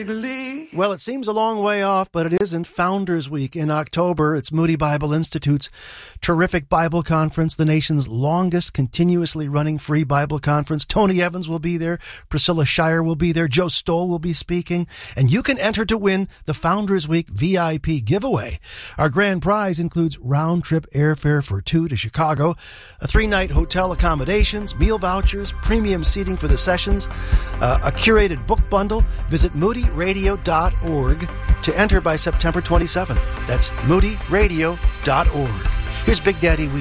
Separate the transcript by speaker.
Speaker 1: Well, it seems a long way off, but it isn't. Founders Week in October. It's Moody Bible Institute's terrific Bible conference, the nation's longest continuously running free Bible conference. Tony Evans will be there. Priscilla Shire will be there. Joe Stoll will be speaking. And you can enter to win the Founders Week VIP giveaway. Our grand prize includes round-trip airfare for two to Chicago, a 3-night hotel accommodations, meal vouchers, premium seating for the sessions, a curated book bundle. Visit moodyradio.org to enter by September 27th. That's moodyradio.org. Here's Big Daddy Weed.